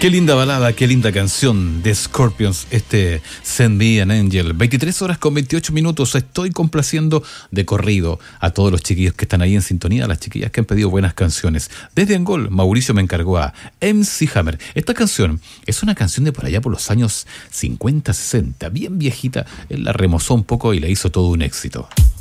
Qué linda balada, qué linda canción de Scorpions, Send Me an Angel. 23 horas con 28 minutos. Estoy complaciendo de corrido a todos los chiquillos que están ahí en sintonía, a las chiquillas que han pedido buenas canciones. Desde Angol, Mauricio me encargó a MC Hammer. Esta canción es una canción de por allá por los años 50, 60, bien viejita. Él la remozó un poco y la hizo todo un éxito.